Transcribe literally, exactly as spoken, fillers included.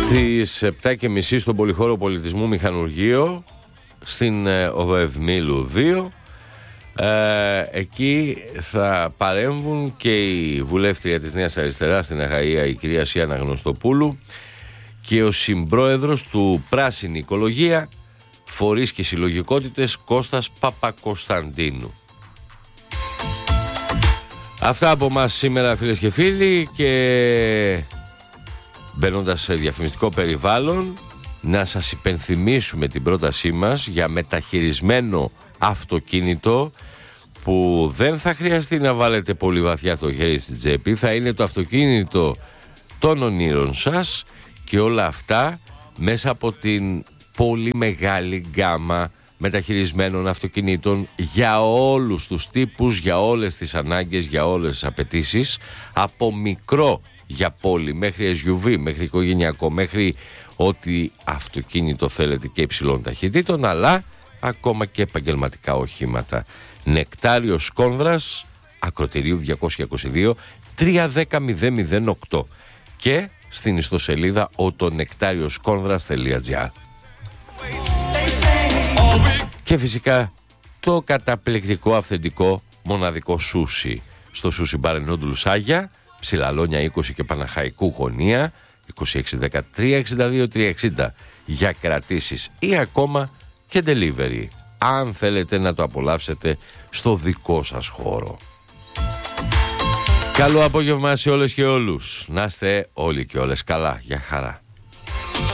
Στις επτά και μισή στον Πολυχώρο Πολιτισμού Μηχανουργείο, στην οδό Ευμήλου δύο. Ε, εκεί θα παρέμβουν και η βουλεύτρια της Νέας Αριστεράς στην Αχαΐα, η κυρία Σία Αναγνωστοπούλου, και ο συμπρόεδρος του Πράσινη Οικολογία, Φορείς και Συλλογικότητες, Κώστας Παπακοσταντίνου. Αυτά από μας σήμερα, φίλες και φίλοι, και μπαίνοντας σε διαφημιστικό περιβάλλον, να σας υπενθυμίσουμε την πρότασή μας για μεταχειρισμένο αυτοκίνητο που δεν θα χρειαστεί να βάλετε πολύ βαθιά το χέρι στην τσέπη. Θα είναι το αυτοκίνητο των ονείρων σας, και όλα αυτά μέσα από την πολύ μεγάλη γκάμα μεταχειρισμένων αυτοκινήτων για όλους τους τύπους, για όλες τις ανάγκες, για όλες τις απαιτήσεις, από μικρό για πόλη μέχρι ες γιου βι, μέχρι οικογενειακό, μέχρι ό,τι αυτοκίνητο θέλετε και υψηλών ταχυτήτων, αλλά ακόμα και επαγγελματικά οχήματα. Νεκτάριος Κόνδρας, Ακροτηρίου διακόσια είκοσι δύο, τρία ένα μηδέν μηδέν μηδέν οκτώ, και στην ιστοσελίδα otonectarioskondras τελεία gr. Και φυσικά το καταπληκτικό, αυθεντικό, μοναδικό σούσι στο Σούσι Μπαρ Ενόντουλου Σάγια, Ψηλαλόνια είκοσι και Παναχαϊκού γωνία, είκοσι έξι δεκατρία εξήντα δύο τριακόσια εξήντα, για κρατήσεις ή ακόμα και delivery, αν θέλετε να το απολαύσετε στο δικό σας χώρο. Καλό απόγευμα σε όλες και όλους. Να είστε όλοι και όλες καλά. Γεια χαρά.